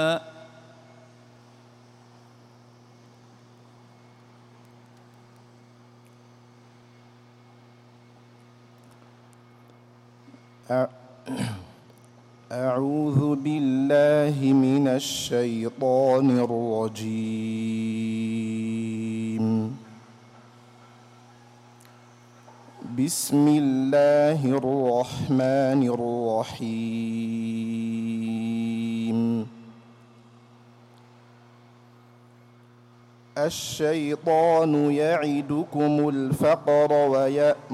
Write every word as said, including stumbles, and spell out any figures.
أعوذ بالله من الشيطان الرجيم. بسم الله الرحمن الرحيم. الشيطان يعدكم الفقر ويأمركم